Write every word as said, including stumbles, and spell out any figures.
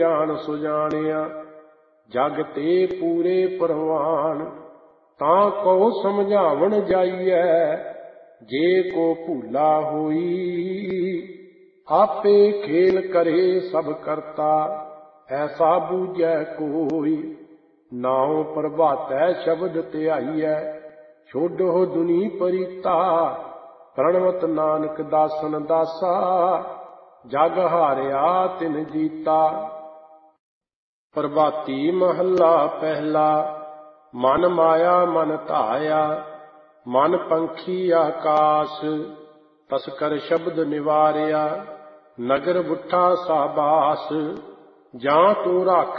ਗਿਆਨ ਸੁਜਾਣਿਆ ਜਗ ਤੇ ਪੂਰੇ ਪ੍ਰਵਾਨ। ਤਾਂ ਕਉ ਸਮਝਾਵਣ ਜਾਈਐ ਜੇ ਕੋ ਭੂਲਾ ਹੋਈ। ਆਪੇ ਖੇਲ ਕਰੇ ਸਭ ਕਰਤਾ ਐਸਾ ਬੂਝੈ ਕੋਈ। ਨਾਉ ਪ੍ਰਭਾਤੈ ਸ਼ਬਦ ਧਿਆਈਐ ਛੋਡੋ ਦੁਨੀ ਪਰੀਤਾ। ਪ੍ਰਣਵਤ ਨਾਨਕ ਦਾਸਨ ਦਾਸਾ ਜਗ ਹਾਰਿਆ ਤਿਨ ਜੀਤਾ। ਪ੍ਰਭਾਤੀ ਮਹੱਲਾ ਪਹਿਲਾ। ਮਨ ਮਾਇਆ ਮਨ ਧਾਇਆ ਮਨ ਪੰਖੀ ਆਕਾਸ। ਤਸਕਰ ਸ਼ਬਦ ਨਿਵਾਰਿਆ ਨਗਰ ਬੁੱਠਾ ਸਾਬਾਸ। ਜਾਂ ਤੂੰ ਰੱਖ